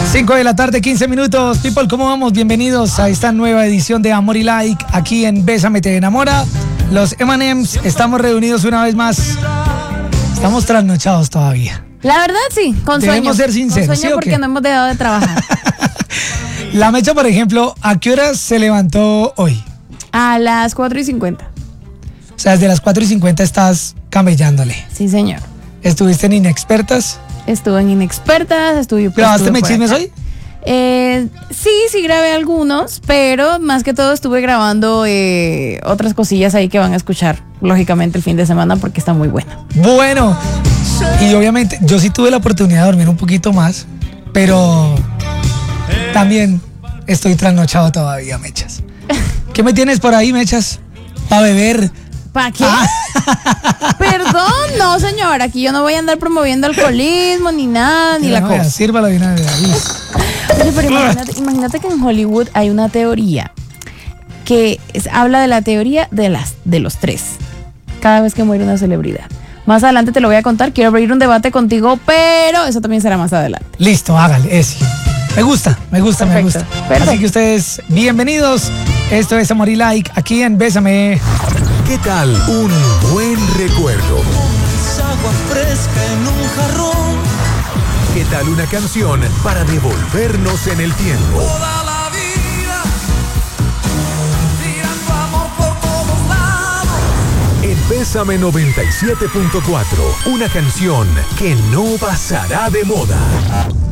5 de la tarde, 15 minutos. People, ¿cómo vamos? Bienvenidos a esta nueva edición de Amor y Like aquí en Bésame Te Enamora. Los M&M's estamos reunidos una vez más. Estamos trasnochados todavía. La verdad sí, con sueño. Debemos ser sinceros. Con sueño, ¿sí, porque no hemos dejado de trabajar. La Mecha, por ejemplo, ¿a qué horas se levantó hoy? A las 4:50. O sea, desde las 4:50 estás camellándole. Sí, señor. ¿Estuviste en Inexpertas? Estuve en Inexpertas, estuve... ¿Grabaste Me Chismes hoy? Sí grabé algunos, pero más que todo estuve grabando otras cosillas ahí que van a escuchar, lógicamente, el fin de semana porque está muy buena. Bueno, y obviamente yo sí tuve la oportunidad de dormir un poquito más, pero también estoy trasnochado todavía, Mechas. ¿Qué me tienes por ahí, Mechas? ¿Para beber? ¿Para qué? Perdón, no, señor. Aquí yo no voy a andar promoviendo alcoholismo ni nada, ni la cosa. Sírvalo de una vez. Oye, pero imagínate que en Hollywood hay una teoría que habla de la teoría de los tres. Cada vez que muere una celebridad. Más adelante te lo voy a contar. Quiero abrir un debate contigo, pero eso también será más adelante. Listo, hágale, ese. Me gusta. Perfecto. Así que ustedes, bienvenidos. Esto es Amor y Like, aquí en Bésame. ¿Qué tal un buen recuerdo? Agua fresca en un jarrón. ¿Qué tal una canción para devolvernos en el tiempo? Toda la vida, tirando amor por todos lados. En Bésame 97.4, una canción que no pasará de moda.